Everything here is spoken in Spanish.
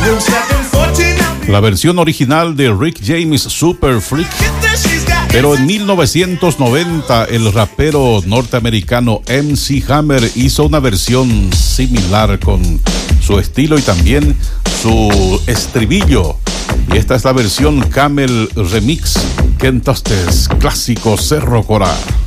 La versión original de Rick James, Super Freak. Pero en 1990 el rapero norteamericano MC Hammer hizo una versión similar con su estilo y también su estribillo. Y esta es la versión Camel Remix. Que entonces clásico Cerro Coral.